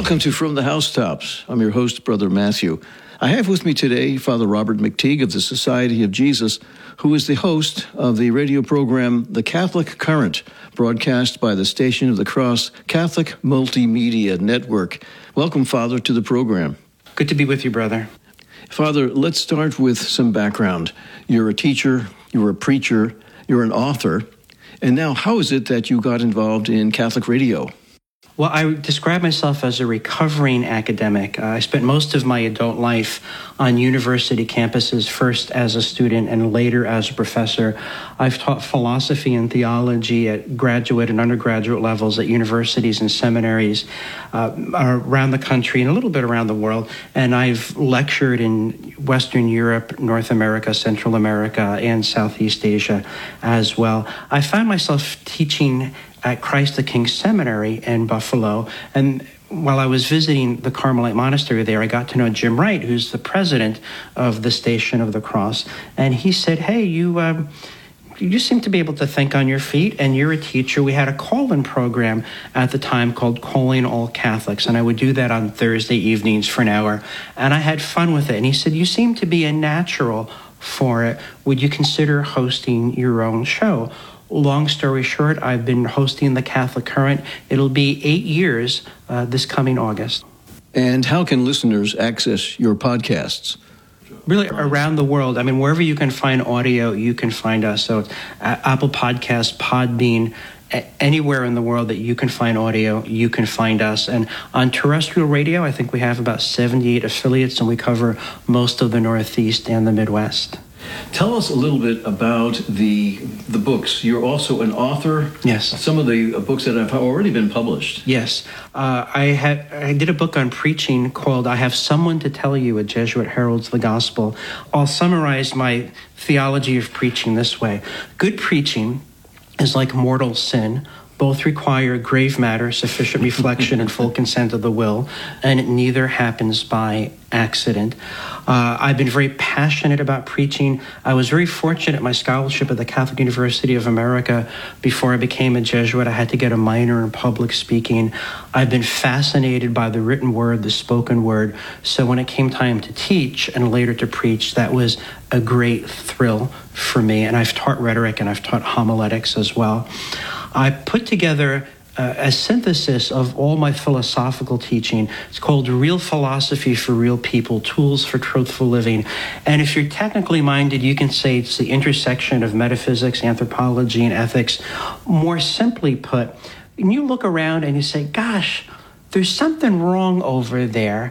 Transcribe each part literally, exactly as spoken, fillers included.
Welcome to From the Housetops. I'm your host, Brother Matthew. I have with me today Father Robert McTeague of the Society of Jesus, who is the host of the radio program The Catholic Current, broadcast by the Station of the Cross Catholic Multimedia Network. Welcome, Father, to the program. Good to be with you, brother. Father, let's start with some background. You're a teacher, you're a preacher, you're an author, and now how is it that you got involved in Catholic radio? Well, I describe myself as a recovering academic. Uh, I spent most of my adult life on university campuses, first as a student and later as a professor. I've taught philosophy and theology at graduate and undergraduate levels at universities and seminaries uh, around the country and a little bit around the world. And I've lectured in Western Europe, North America, Central America, and Southeast Asia as well. I found myself teaching at Christ the King Seminary in Buffalo. And while I was visiting the Carmelite Monastery there, I got to know Jim Wright, who's the president of the Station of the Cross. And he said, hey, you um, you seem to be able to think on your feet, and you're a teacher. We had a call-in program at the time called Calling All Catholics, and I would do that on Thursday evenings for an hour. And I had fun with it. And he said, you seem to be a natural for it. Would you consider hosting your own show? Long story short, I've been hosting the Catholic Current. It'll be eight years uh, this coming August. And how can listeners access your podcasts? Really around the world. I mean, wherever you can find audio, you can find us. So it's Apple Podcasts, Podbean, anywhere in the world that you can find audio, you can find us. And on terrestrial radio, I think we have about seventy-eight affiliates, and we cover most of the Northeast and the Midwest. Tell us a little bit about the the books. You're also an author. Yes. Some of the books that have already been published. Yes. Uh, I had I did a book on preaching called I Have Someone to Tell You, a Jesuit Heralds the Gospel. I'll summarize my theology of preaching this way. Good preaching is like mortal sin. Both require grave matter, sufficient reflection, and full consent of the will, and neither happens by accident. Uh, I've been very passionate about preaching. I was very fortunate at my scholarship at the Catholic University of America. Before I became a Jesuit, I had to get a minor in public speaking. I've been fascinated by the written word, the spoken word. So when it came time to teach and later to preach, that was a great thrill for me. And I've taught rhetoric and I've taught homiletics as well. I put together uh, a synthesis of all my philosophical teaching. It's called Real Philosophy for Real People, Tools for Truthful Living. And if you're technically minded, you can say it's the intersection of metaphysics, anthropology, and ethics. More simply put, when you look around and you say, gosh, there's something wrong over there.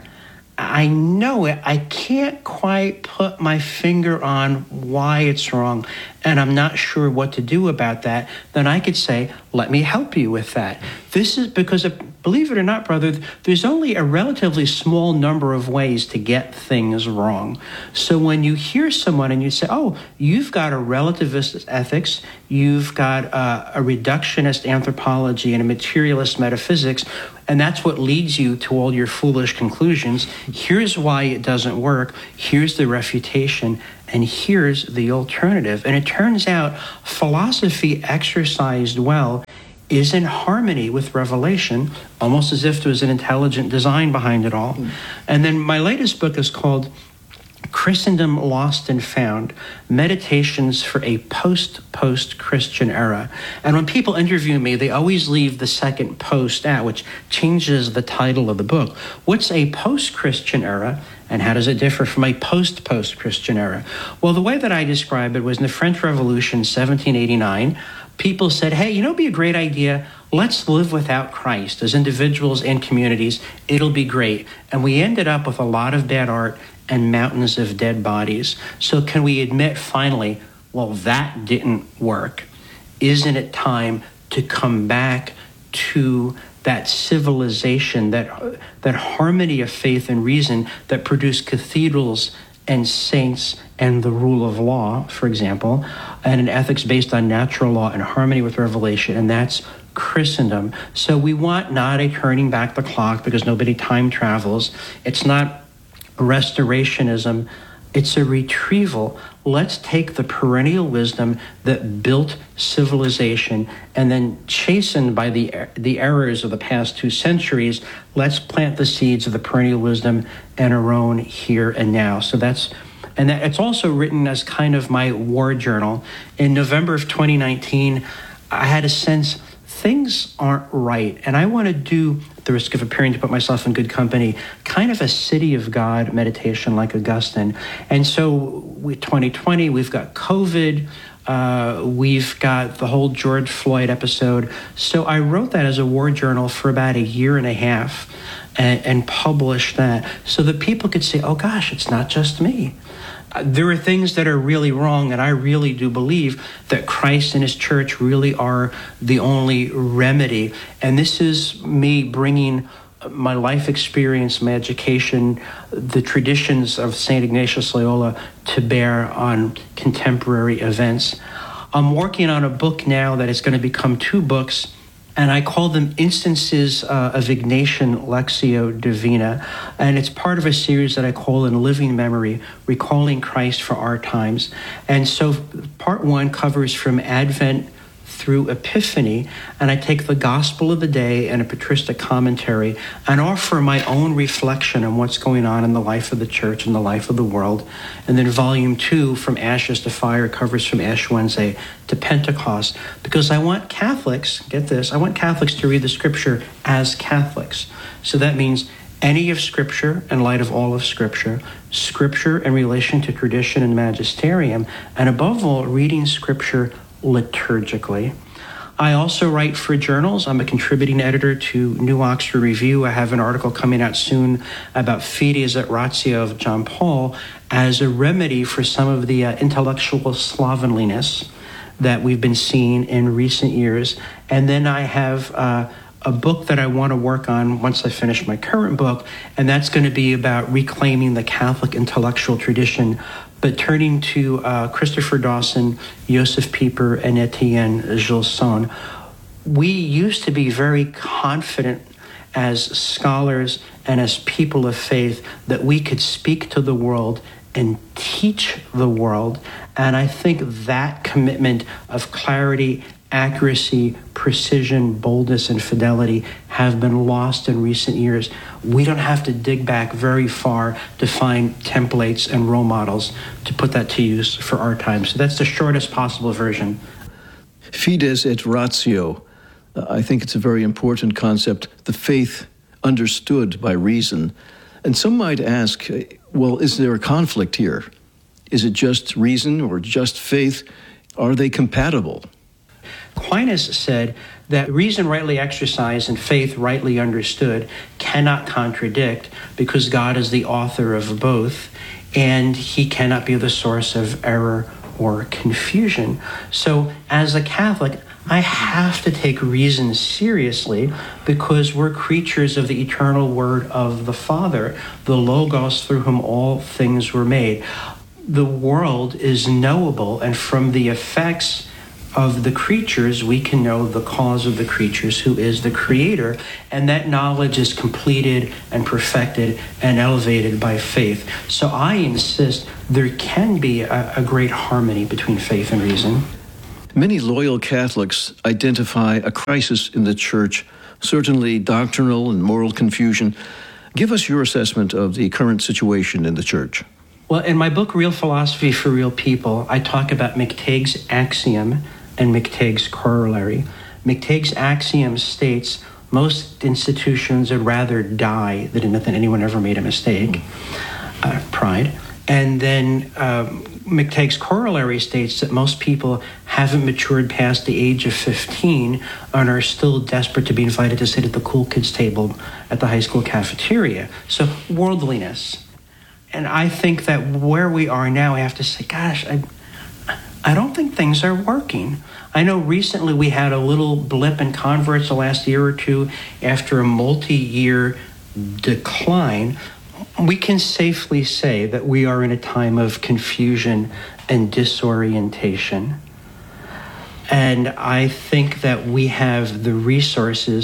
I know it. I can't quite put my finger on why it's wrong, and I'm not sure what to do about that. Then I could say, let me help you with that. This is because, believe it or not, brother, there's only a relatively small number of ways to get things wrong. So when you hear someone and you say, oh, you've got a relativist ethics, you've got a, a reductionist anthropology and a materialist metaphysics, and that's what leads you to all your foolish conclusions. Here's why it doesn't work. Here's the refutation. And here's the alternative. And it turns out philosophy exercised well is in harmony with revelation, almost as if there was an intelligent design behind it all. Mm. And then my latest book is called Christendom Lost and Found, Meditations for a Post-Post-Christian Era. And when people interview me, they always leave the second post out, which changes the title of the book. What's a post-Christian era, and how does it differ from a post-post-Christian era? Well, the way that I describe it was in the French Revolution, seventeen eighty-nine, people said, hey, you know, it'd be a great idea. Let's live without Christ as individuals and communities. It'll be great. And we ended up with a lot of bad art and mountains of dead bodies. So can we admit finally, well, that didn't work? Isn't it time to come back to that civilization, that that harmony of faith and reason that produced cathedrals and saints and the rule of law, for example, and an ethics based on natural law in harmony with revelation, and that's Christendom. So we want not a turning back the clock because nobody time travels. It's not restorationism. It's a retrieval. Let's take the perennial wisdom that built civilization and then, chastened by the the errors of the past two centuries, let's plant the seeds of the perennial wisdom in our own here and now. So that's, and that, it's also written as kind of my war journal. In November of twenty nineteen, I had a sense things aren't right, and I want to do, at the risk of appearing to put myself in good company, kind of a city of God meditation like Augustine. And so with twenty twenty, we've got COVID, uh, we've got the whole George Floyd episode. So I wrote that as a war journal for about a year and a half and, and published that so that people could say, oh gosh, it's not just me. There are things that are really wrong, and I really do believe that Christ and his church really are the only remedy. And this is me bringing my life experience, my education, the traditions of Saint Ignatius Loyola to bear on contemporary events. I'm working on a book now that is going to become two books, and I call them Instances uh, of Ignatian Lectio Divina. And it's part of a series that I call In Living Memory, Recalling Christ for Our Times. And so part one covers from Advent through Epiphany, and I take the Gospel of the day and a patristic commentary and offer my own reflection on what's going on in the life of the church and the life of the world. And then volume two, From Ashes to Fire, covers from Ash Wednesday to Pentecost, because I want Catholics, get this, I want Catholics to read the Scripture as Catholics. So that means any of Scripture in light of all of Scripture, Scripture in relation to tradition and magisterium, and above all, reading Scripture liturgically. I also write for journals. I'm a contributing editor to New Oxford Review. I have an article coming out soon about Fides et Ratio of John Paul as a remedy for some of the uh, intellectual slovenliness that we've been seeing in recent years. And then I have uh, a book that I want to work on once I finish my current book, and that's going to be about reclaiming the Catholic intellectual tradition, but turning to uh, Christopher Dawson, Joseph Pieper, and Etienne Gilson. We used to be very confident as scholars and as people of faith that we could speak to the world and teach the world. And I think that commitment of clarity, accuracy, precision, boldness, and fidelity have been lost in recent years. We don't have to dig back very far to find templates and role models to put that to use for our time. So that's the shortest possible version. Fides et ratio. Uh, I think it's a very important concept, the faith understood by reason. And some might ask, well, is there a conflict here? Is it just reason or just faith? Are they compatible? Aquinas said that reason rightly exercised and faith rightly understood cannot contradict, because God is the author of both, and he cannot be the source of error or confusion. So as a Catholic, I have to take reason seriously, because we're creatures of the eternal Word of the Father, the Logos through whom all things were made. The world is knowable, and from the effects of the creatures, we can know the cause of the creatures, who is the Creator, and that knowledge is completed and perfected and elevated by faith. So I insist there can be a, a great harmony between faith and reason. Many loyal Catholics identify a crisis in the Church, certainly doctrinal and moral confusion. Give us your assessment of the current situation in the Church. Well, in my book, Real Philosophy for Real People, I talk about McTague's axiom and McTague's corollary. McTague's axiom states most institutions would rather die than admit that anyone ever made a mistake, uh, pride. And then um, McTague's corollary states that most people haven't matured past the age of fifteen and are still desperate to be invited to sit at the cool kids table at the high school cafeteria. So worldliness. And I think that where we are now, I have to say, gosh, I I don't think things are working. I know recently we had a little blip in converts the last year or two after a multi-year decline. We can safely say that we are in a time of confusion and disorientation. And I think that we have the resources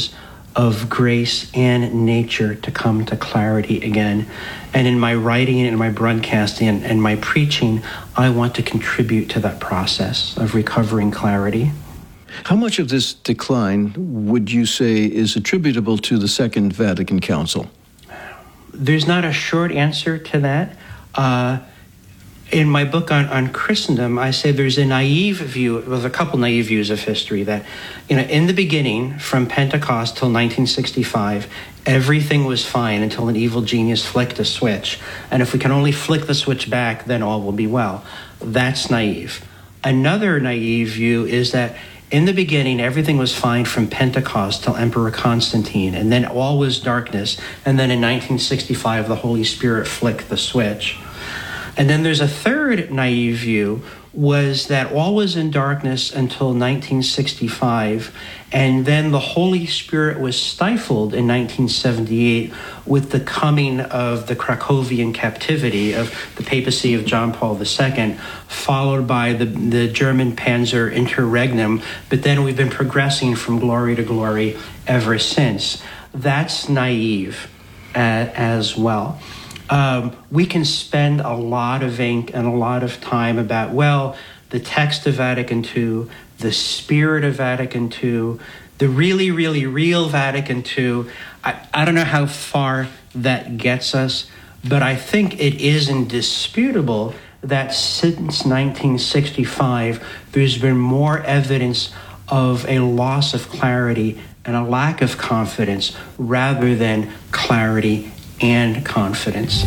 of grace and nature to come to clarity again. And in my writing and my broadcasting and, and my preaching, I want to contribute to that process of recovering clarity. How much of this decline would you say is attributable to the Second Vatican Council? There's not a short answer to that. Uh, in my book on, on Christendom, I say there's a naive view, well, there's a couple naive views of history that, you know, in the beginning, from Pentecost till nineteen sixty-five, everything was fine until an evil genius flicked a switch. And if we can only flick the switch back, then all will be well. That's naive. Another naive view is that in the beginning, everything was fine from Pentecost till Emperor Constantine, and then all was darkness. And then in nineteen sixty-five, the Holy Spirit flicked the switch. And then there's a third naive view, was that all was in darkness until nineteen sixty-five, and then the Holy Spirit was stifled in nineteen seventy-eight with the coming of the Krakowian captivity of the papacy of John Paul the Second, followed by the, the German Panzer Interregnum, but then we've been progressing from glory to glory ever since. That's naive uh, as well. Um, we can spend a lot of ink and a lot of time about, well, the text of Vatican Two, the spirit of Vatican Two, the really, really real Vatican Two. I, I don't know how far that gets us, but I think it is indisputable that since nineteen sixty-five, there's been more evidence of a loss of clarity and a lack of confidence rather than clarity and confidence.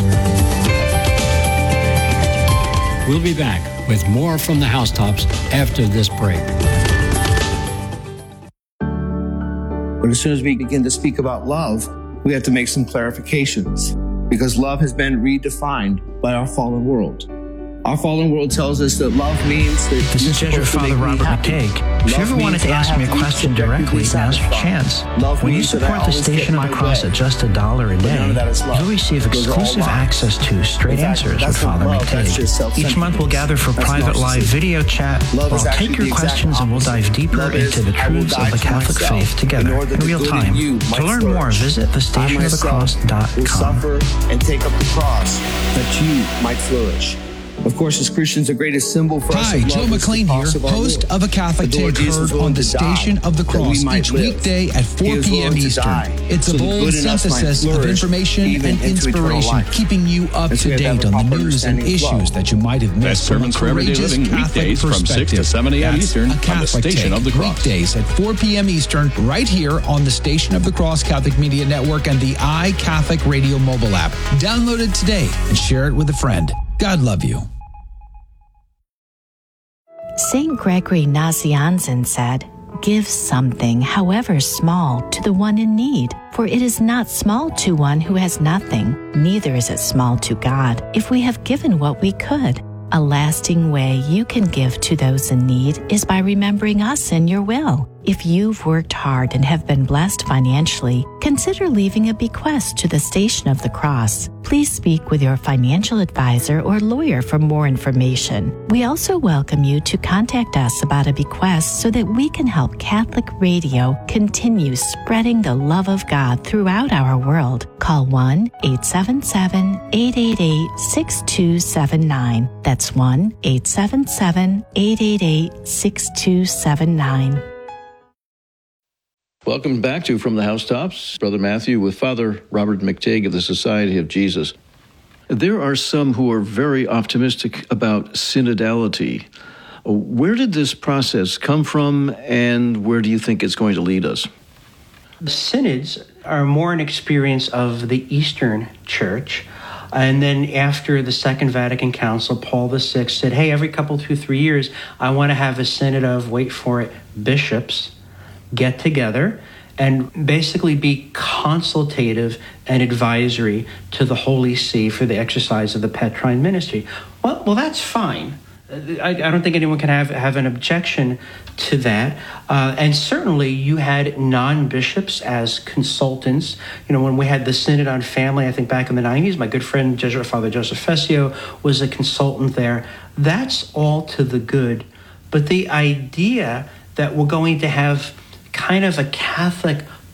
We'll be back with more from the Housetops after this break. But as soon as we begin to speak about love, we have to make some clarifications, because love has been redefined by our fallen world. Our fallen world tells us that love means that this is Jesuit Father Robert McTeigue. If you ever wanted to ask me a question directly, now's your chance. When you support the Station of the Cross at just a dollar a day, you'll receive exclusive access to Straight Answers with Father McTeigue. Each month we'll gather for private live video chat. We'll take your questions and we'll dive deeper into the truths of the Catholic faith together in real time. To learn more, visit the station of the cross dot com. Suffer and take up the cross that you might flourish. Of course, as Christians, the greatest symbol for us Hi, of love Joe is the McLean here, cross of our host Lord. of A Catholic The Lord Take, Jesus was heard on willing the to Station die of the that we Cross might each live. weekday at He four was p.m. willing to Eastern. die It's so a the bold good in us might synthesis of flourish information even and into eternal inspiration, life. keeping you up And so to we have date a on the proper news and understanding of issues love. that you might have missed Best from a sermons for everyday courageous living Catholic weekdays from six perspective. to seven a.m. That's Eastern A on the Catholic Station Take, of the Cross. weekdays at four p.m. Eastern, right here on the Station of the Cross Catholic Media Network and the iCatholic Radio mobile app. Download it today and share it with a friend. God love you. Saint Gregory Nazianzen said, "Give something, however small, to the one in need, for it is not small to one who has nothing, neither is it small to God, if we have given what we could." A lasting way you can give to those in need is by remembering us in your will. If you've worked hard and have been blessed financially, consider leaving a bequest to the Station of the Cross. Please speak with your financial advisor or lawyer for more information. We also welcome you to contact us about a bequest so that we can help Catholic Radio continue spreading the love of God throughout our world. Call one eight seven seven, eight eight eight, six two seven nine. That's one eight seven seven, eight eight eight, six two seven nine. Welcome back to From the Housetops. Brother Matthew with Father Robert McTeigue of the Society of Jesus. There are some who are very optimistic about synodality. Where did this process come from, and where do you think it's going to lead us? The synods are more an experience of the Eastern Church. And then after the Second Vatican Council, Paul the Sixth said, hey, every couple, two, three years, I want to have a synod of, wait for it, bishops get together and basically be consultative and advisory to the Holy See for the exercise of the Petrine ministry. Well, well, that's fine. I, I don't think anyone can have, have an objection to that. Uh, and certainly you had non-bishops as consultants. You know, when we had the Synod on Family, I think back in the nineties, my good friend Jesuit Father Joseph Fessio was a consultant there. That's all to the good. But the idea that we're going to have kind of a Catholic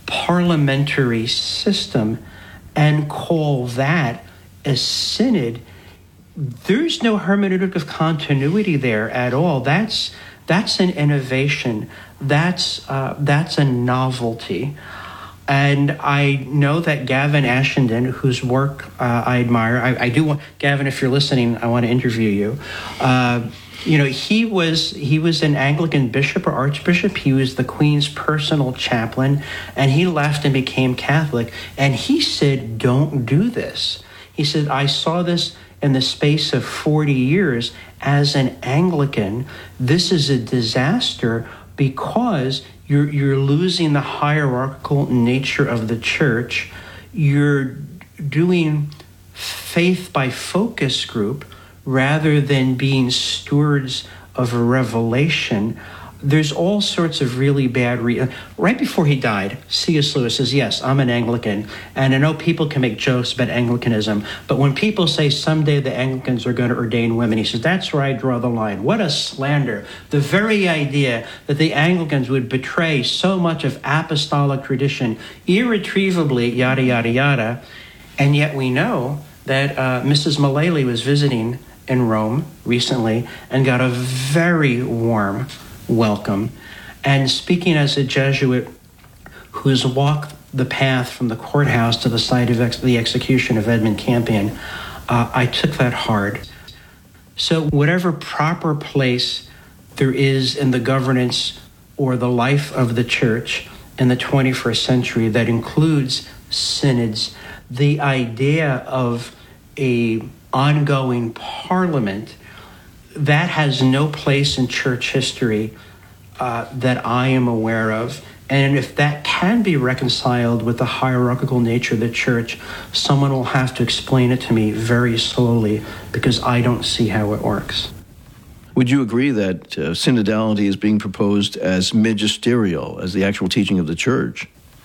parliamentary system and call that a synod, there's no hermeneutic of continuity there at all. That's that's an innovation. That's uh, that's a novelty. And I know that Gavin Ashenden, whose work uh, I admire, I, I do want, Gavin, if you're listening, I want to interview you. Uh, you know, he was he was an Anglican bishop or archbishop. He was the Queen's personal chaplain, and he left and became Catholic. And he said, "Don't do this." He said, "I saw this in the space of forty years as an Anglican. This is a disaster because You're, you're losing the hierarchical nature of the church. You're doing faith by focus group rather than being stewards of a revelation." There's all sorts of really bad re- right before he died, C S Lewis says, "Yes, I'm an Anglican, and I know people can make jokes about Anglicanism, but when people say someday the Anglicans are going to ordain women," he says, "that's where I draw the line." What a slander. The very idea that the Anglicans would betray so much of apostolic tradition irretrievably, yada, yada, yada. And yet we know that uh, Missus Mullally was visiting in Rome recently and got a very warm welcome. And speaking as a Jesuit who's walked the path from the courthouse to the site of ex- the execution of Edmund Campion, uh, I took that hard. So whatever proper place there is in the governance or the life of the church in the twenty-first century that includes synods, the idea of a ongoing parliament, that has no place in church history uh, that I am aware of. And if that can be reconciled with the hierarchical nature of the church, someone will have to explain it to me very slowly, because I don't see how it works. Would you agree that uh, synodality is being proposed as magisterial, as the actual teaching of the church?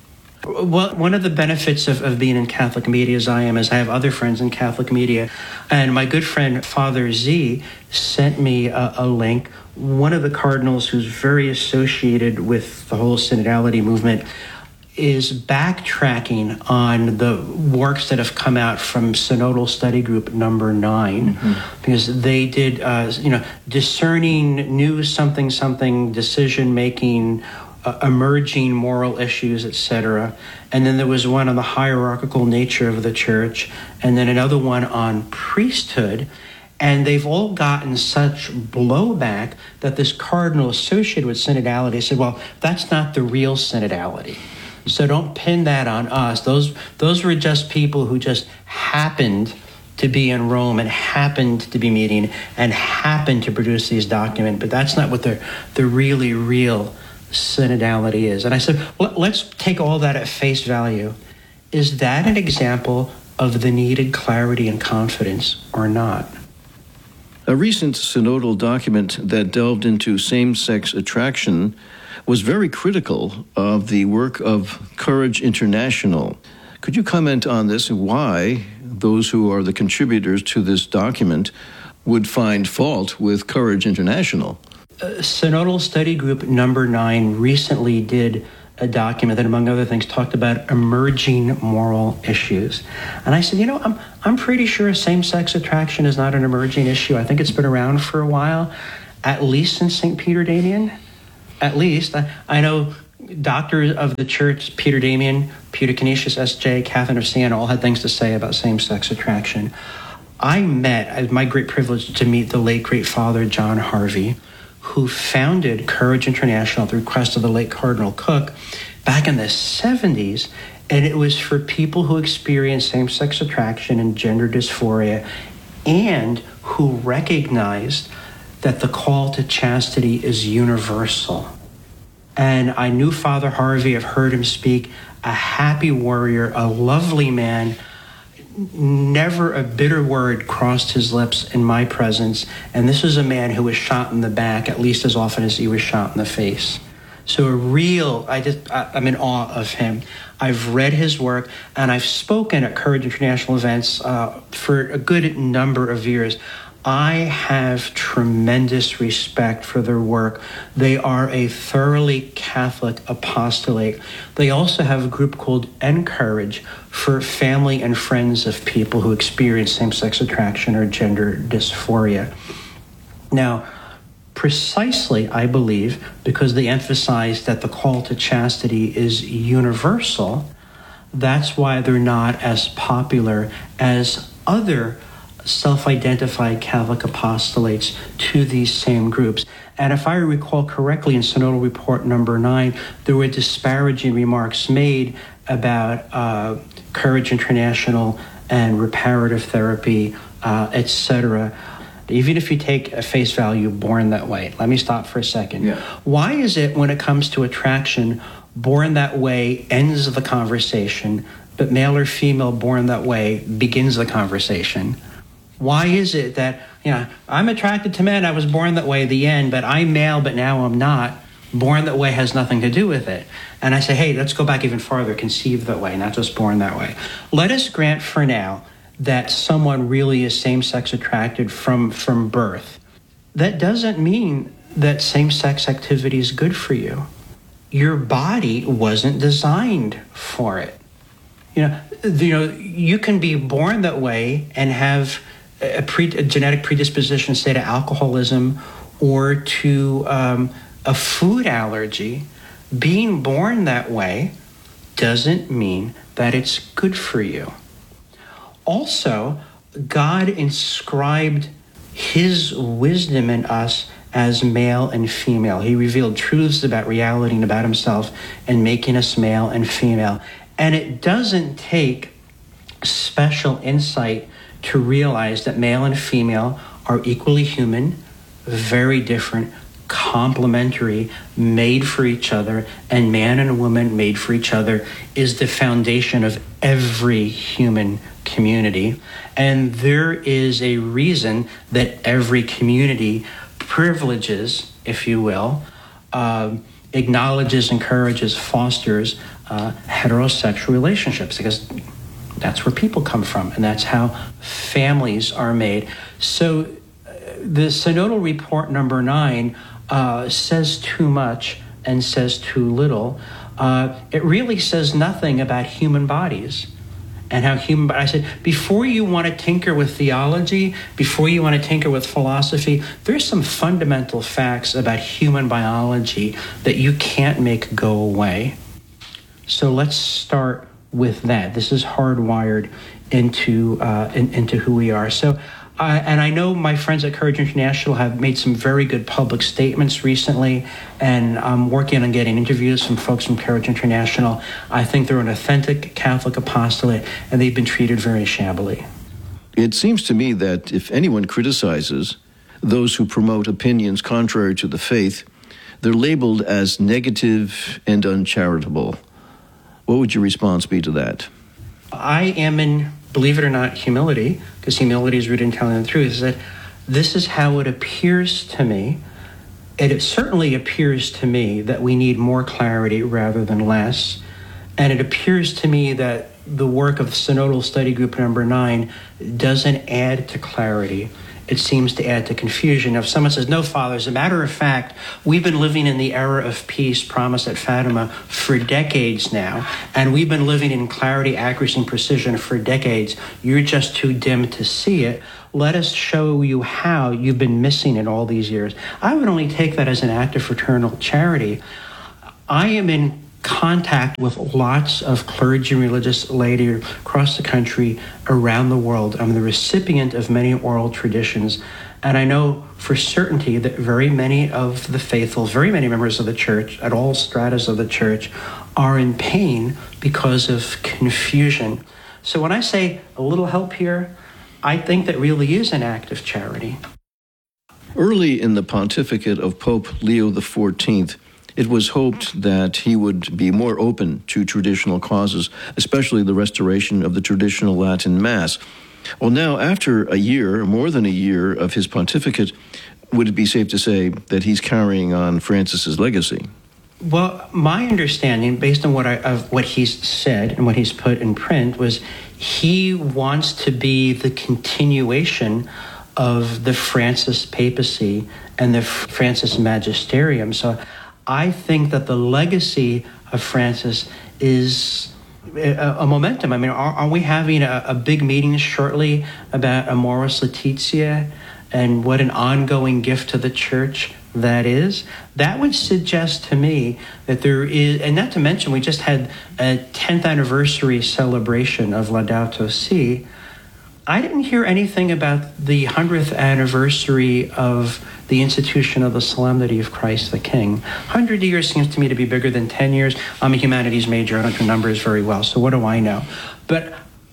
Well, one of the benefits of, of being in Catholic media as I am is I have other friends in Catholic media. And my good friend, Father Z, sent me a, a link. One of the cardinals who's very associated with the whole synodality movement is backtracking on the works that have come out from Synodal Study Group number nine, mm-hmm. because they did, uh, you know, discerning new something, something, decision-making, Uh, emerging moral issues, et cetera. And then there was one on the hierarchical nature of the church, and then another one on priesthood. And they've all gotten such blowback that this cardinal associated with synodality said, well, that's not the real synodality. So don't pin that on us. Those, those were just people who just happened to be in Rome and happened to be meeting and happened to produce these documents. But that's not what the, the really real synodality is. And I said, well, let's take all that at face value. Is that an example of the needed clarity and confidence or not? A recent synodal document that delved into same-sex attraction was very critical of the work of Courage International. Could you comment on this and why those who are the contributors to this document would find fault with Courage International? Uh, Synodal Study Group number nine recently did a document that, among other things, talked about emerging moral issues. And I said, you know, I'm I'm pretty sure same-sex attraction is not an emerging issue. I think it's been around for a while, at least since Saint Peter Damian. At least. I, I know doctors of the church, Peter Damian, Peter Canisius, S J, Catherine of Siena, all had things to say about same-sex attraction. I met, it was my great privilege to meet the late, great Father John Harvey, who founded Courage International at the request of the late Cardinal Cook back in the seventies. And it was for people who experienced same-sex attraction and gender dysphoria and who recognized that the call to chastity is universal. And I knew Father Harvey, I've heard him speak, a happy warrior, a lovely man. Never a bitter word crossed his lips in my presence. And this is a man who was shot in the back at least as often as he was shot in the face. So a real, I just, I, I'm in awe of him. I've read his work, and I've spoken at Courage International events uh, for a good number of years. I have tremendous respect for their work. They are a thoroughly Catholic apostolate. They also have a group called Encourage for family and friends of people who experience same-sex attraction or gender dysphoria. Now, precisely, I believe, because they emphasize that the call to chastity is universal, that's why they're not as popular as other self-identified Catholic apostolates to these same groups. And if I recall correctly, in Synodal Report number nine, there were disparaging remarks made about uh, Courage International and reparative therapy, uh, et cetera. Even if you take a face value, Born That Way. Let me stop for a second. Yeah. Why is it when it comes to attraction, Born That Way ends the conversation, but male or female Born That Way begins the conversation? Why is it that, you know, I'm attracted to men, I was born that way, the end, but I'm male, but now I'm not. Born that way has nothing to do with it. And I say, hey, let's go back even farther, conceived that way, not just born that way. Let us grant for now that someone really is same-sex attracted from, from birth. That doesn't mean that same-sex activity is good for you. Your body wasn't designed for it. You know, you know, you can be born that way and have a, pre, a genetic predisposition, say, to alcoholism or to um, a food allergy. Being born that way doesn't mean that it's good for you. Also, God inscribed his wisdom in us as male and female. He revealed truths about reality and about himself and making us male and female. And it doesn't take special insight to realize that male and female are equally human, very different, complementary, made for each other, and man and woman made for each other is the foundation of every human community. And there is a reason that every community privileges, if you will, uh, acknowledges, encourages, fosters uh, heterosexual relationships, because that's where people come from, and that's how families are made. So uh, the Synodal Report number nine uh, says too much and says too little. Uh, it really says nothing about human bodies and how human, I said, before you want to tinker with theology, before you want to tinker with philosophy, there's some fundamental facts about human biology that you can't make go away. So let's start with that. This is hardwired into uh, in, into who we are. So, uh, and I know my friends at Courage International have made some very good public statements recently, and I'm working on getting interviews from folks from Courage International. I think they're an authentic Catholic apostolate, and they've been treated very shabbily. It seems to me that if anyone criticizes those who promote opinions contrary to the faith, they're labeled as negative and uncharitable. What would your response be to that? I am in, believe it or not, humility, because humility is rooted in telling the truth, is that this is how it appears to me, and it certainly appears to me that we need more clarity rather than less, and it appears to me that the work of Synodal Study Group number nine doesn't add to clarity. It seems to add to confusion. Now, if someone says, no, Father, as a matter of fact, we've been living in the era of peace promised at Fatima for decades now, and we've been living in clarity, accuracy, and precision for decades. You're just too dim to see it. Let us show you how you've been missing it all these years. I would only take that as an act of fraternal charity. I am in contact with lots of clergy and religious laity across the country, around the world. I'm the recipient of many oral traditions, and I know for certainty that very many of the faithful, very many members of the church, at all stratas of the church, are in pain because of confusion. So when I say a little help here, I think that really is an act of charity. Early in the pontificate of Pope Leo the fourteenth, it was hoped that he would be more open to traditional causes, especially the restoration of the traditional Latin Mass. Well, now, after a year, more than a year of his pontificate, would it be safe to say that he's carrying on Francis's legacy? Well, my understanding, based on what I, of what he's said and what he's put in print, was he wants to be the continuation of the Francis papacy and the Francis magisterium. So I think that the legacy of Francis is a, a momentum. I mean, are, are we having a, a big meeting shortly about Amoris Laetitia and what an ongoing gift to the church that is? That would suggest to me that there is, and not to mention, we just had a tenth anniversary celebration of Laudato Si. I didn't hear anything about the hundredth anniversary of the institution of the Solemnity of Christ the King. one hundred years seems to me to be bigger than ten years. I'm a humanities major. I don't do numbers very well, so what do I know? But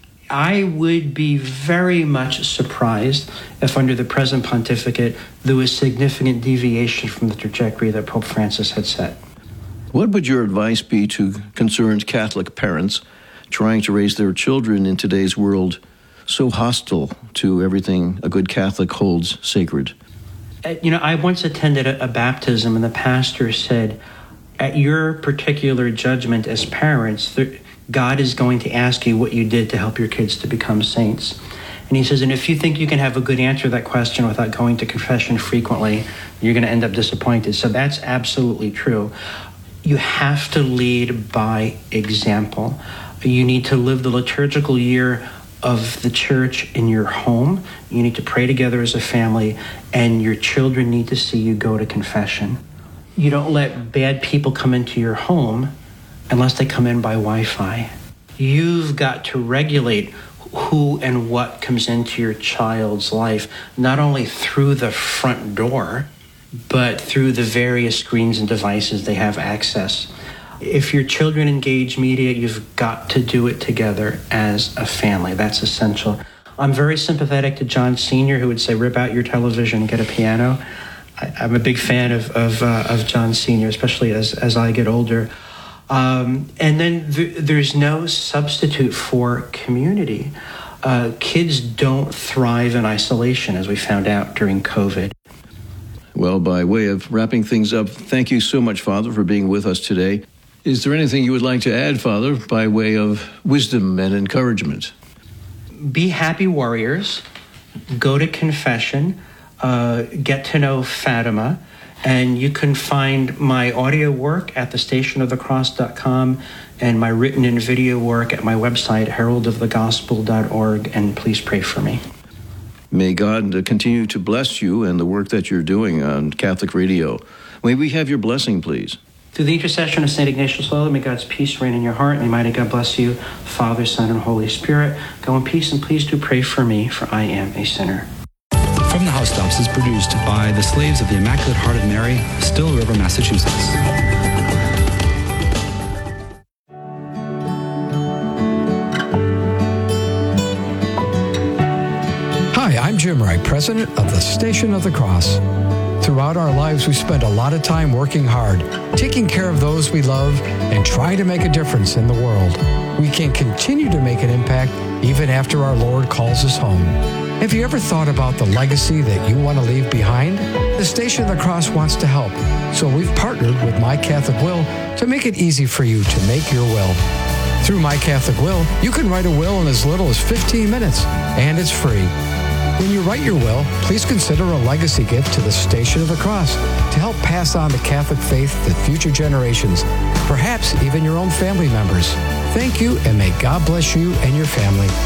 I would be very much surprised if under the present pontificate there was significant deviation from the trajectory that Pope Francis had set. What would your advice be to concerned Catholic parents trying to raise their children in today's world so hostile to everything a good Catholic holds sacred? Uh, you know, I once attended a, a baptism, and the pastor said, at your particular judgment as parents, there, God is going to ask you what you did to help your kids to become saints. And he says, and if you think you can have a good answer to that question without going to confession frequently, you're going to end up disappointed. So that's absolutely true. You have to lead by example. You need to live the liturgical year of the church in your home. You need to pray together as a family, and your children need to see you go to confession. You don't let bad people come into your home unless they come in by Wi-Fi. You've got to regulate who and what comes into your child's life, not only through the front door, but through the various screens and devices they have access. If your children engage media, you've got to do it together as a family. That's essential. I'm very sympathetic to John Senior, who would say, rip out your television and get a piano. I, I'm a big fan of of, uh, of John Senior, especially as, as I get older. Um, and then th- there's no substitute for community. Uh, kids don't thrive in isolation, as we found out during COVID. Well, by way of wrapping things up, thank you so much, Father, for being with us today. Is there anything you would like to add, Father, by way of wisdom and encouragement? Be happy warriors. Go to confession. Uh, get to know Fatima. And you can find my audio work at the station of the cross dot com and my written and video work at my website, herald of the gospel dot org. And please pray for me. May God continue to bless you and the work that you're doing on Catholic Radio. May we have your blessing, please? Through the intercession of Saint Ignatius Loyola, may God's peace reign in your heart. May mighty God bless you, Father, Son, and Holy Spirit. Go in peace, and please do pray for me, for I am a sinner. From the Housetops is produced by the Slaves of the Immaculate Heart of Mary, Still River, Massachusetts. Hi, I'm Jim Wright, president of the Station of the Cross. Throughout our lives, we spend a lot of time working hard, taking care of those we love, and trying to make a difference in the world. We can continue to make an impact even after our Lord calls us home. Have you ever thought about the legacy that you want to leave behind? The Station of the Cross wants to help, so we've partnered with My Catholic Will to make it easy for you to make your will. Through My Catholic Will, you can write a will in as little as fifteen minutes, and it's free. When you write your will, please consider a legacy gift to the Station of the Cross to help pass on the Catholic faith to future generations, perhaps even your own family members. Thank you, and may God bless you and your family.